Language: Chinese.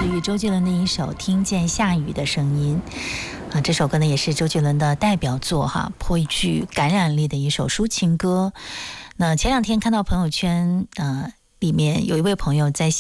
自于周杰伦的一首《听见下雨的声音》这首歌呢也是周杰伦的代表作哈，颇具感染力的一首抒情歌。那前两天看到朋友圈里面有一位朋友在